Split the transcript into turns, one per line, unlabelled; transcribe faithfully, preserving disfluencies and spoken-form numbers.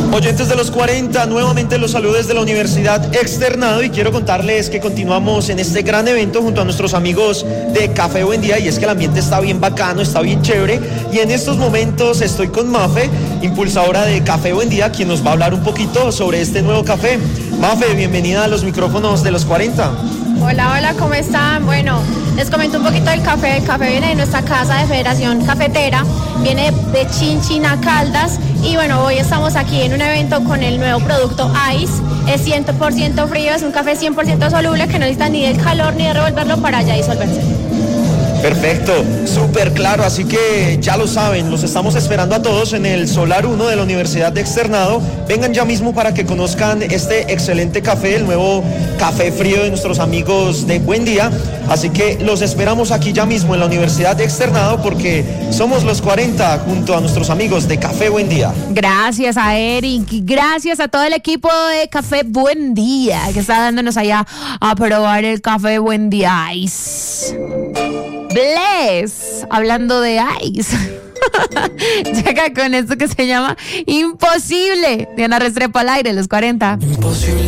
Oyentes de los cuarenta, nuevamente los saludos desde la Universidad Externado y quiero contarles que continuamos en este gran evento junto a nuestros amigos de Café Buen Día y es que el ambiente está bien bacano, está bien chévere y en estos momentos estoy con Mafe, impulsadora de Café Buen Día, quien nos va a hablar un poquito sobre este nuevo café. Mafe, bienvenida a los micrófonos de los cuarenta.
Hola, hola, ¿cómo están? Bueno, les comento un poquito del café. El café viene de nuestra casa de Federación Cafetera, viene de Chinchina, Caldas y bueno, hoy estamos aquí en un evento con el nuevo producto Ice. Es cien por ciento frío, es un café cien por ciento soluble que no necesita ni del calor ni de revolverlo para ya disolverse.
Perfecto, súper claro, así que ya lo saben, los estamos esperando a todos en el Solar uno de la Universidad de Externado. Vengan ya mismo para que conozcan este excelente café, el nuevo café frío de nuestros amigos de Buen Día. Así que los esperamos aquí ya mismo en la Universidad de Externado porque somos los cuarenta junto a nuestros amigos de Café Buen Día.
Gracias a Eric, gracias a todo el equipo de Café Buen Día que está dándonos allá a probar el Café Buen Día Ice. Bless, hablando de Ice. Llega con esto que se llama Imposible. Diana Restrepo al aire, los cuarenta.
Imposible.